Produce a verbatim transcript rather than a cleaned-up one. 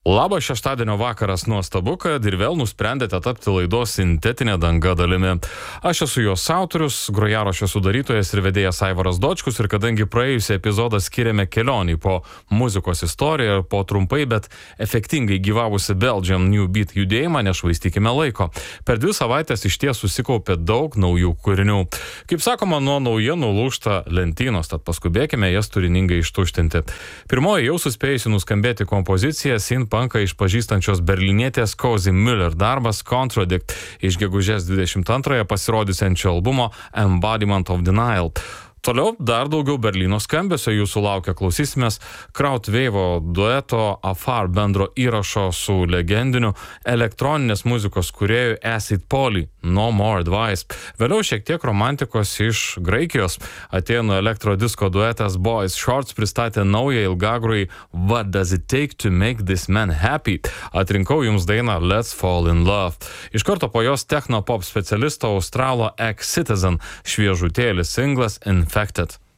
Labas šeštadienio vakaras, nuostabu, kad ir vėl nusprendėte tapti laidos Sintetinė danga dalimi. Aš esu jos autorius, grojaraščio sudarytojas ir vedėjas Aivaras Dočkus, ir kadangi praėjusią epizodą skiriame kelionį po muzikos istoriją ir po trumpai, bet efektingai gyvavusi Belgium New Beat judėjimą, nešvaistykime laiko. Per dvi savaitės iš ties susikaupė daug naujų kūrinių. Kaip sakoma, nuo naujienų lūžta lentynos, tad paskubėkime jas turiningai ištuštinti. Pirmoji jau suspėjusi nuskambėti kompozicija Synth-punką išpažįstančios berlinietės Cozy Müller darbas Contradict iš gegužės dvidešimt antrąją pasirodysiančio albumo Embodiment of Denial. Toliau dar daugiau Berlyno skambesio jūsų laukia, klausysimės Krautweivo dueto Afar bendro įrašo su legendiniu elektroninės muzikos kūrėju Acid Poly, No More Advice. Vėliau šiek tiek romantikos iš Graikijos. Atėnų elektrodisko duetas Boys Shorts pristatė naują ilgagrojį What Does It Take to Make This Man Happy. Atrinkau jums dainą Let's Fall in Love. Iš karto po jos techno pop specialisto australo X-Citizen šviežutėlis singlas Infected.